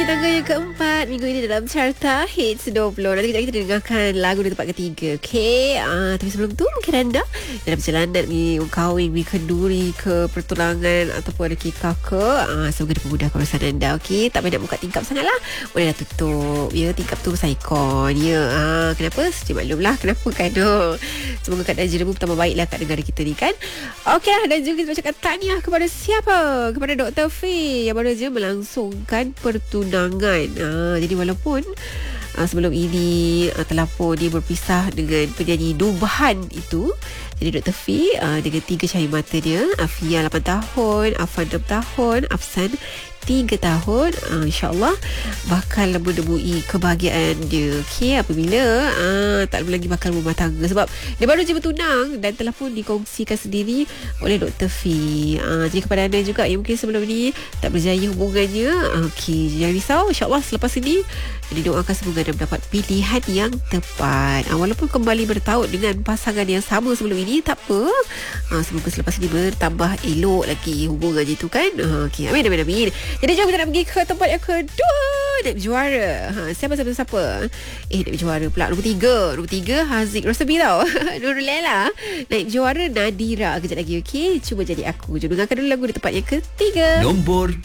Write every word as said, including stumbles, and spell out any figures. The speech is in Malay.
tangga yang keempat minggu ini dalam carta Hits dua puluh. Nanti kita dengarkan lagu di tempat ketiga. Okay, uh, tapi sebelum tu mungkin anda dalam perjalanan ni kahwin, ni kenduri ke pertunangan ataupun ada kikah ke, uh, semoga dipermudahkan urusan anda. Okay, tak payah nak buka tingkap sangat lah, boleh dah tutup ya, tingkap tu saikon ya. Uh, kenapa? Sejak maklum lah kenapa kan. uh, Semoga keadaan jeramu bertambah baiklah kat negara kita ni kan. Okay lah, dan juga kita bacakan tahniah kepada siapa? Kepada Doktor F yang baru je melangsungkan pertunangan. Ha, jadi walaupun uh, sebelum ini uh, telah pun dia berpisah dengan penyanyi Nubahan itu, jadi Doktor F uh, dengan tiga cahaya mata dia, Afia lapan tahun, Afan enam tahun, Afsan tiga tahun, uh, insyaAllah bakal menemui kebahagiaan dia. Okay, apabila uh, tak lagi bakal rumah tangga, sebab dia baru je bertunang dan telah pun dikongsikan sendiri oleh Doktor F. uh, Jadi kepada anda juga yang mungkin sebelum ni tak berjaya hubungannya, uh, okay, jangan risau, insyaAllah selepas ini didoakan semoga anda mendapat pilihan yang tepat. uh, Walaupun kembali bertaut dengan pasangan yang sama sebelum ini, tak apa, uh, semoga selepas ini bertambah elok lagi hubungan itu kan. uh, Okay, amin amin amin. Jadi jom kita nak pergi ke tempat yang kedua, nak juara. Ha, siapa siapa siapa? Eh, nak juara pula. Nombor tiga. Nombor tiga Haziq Rosabi tau. Nurul Lela. Naik juara Nadira kejap lagi. Okey, cuba jadi aku. Jom dengarkan dulu lagu di tempat yang ketiga. Nombor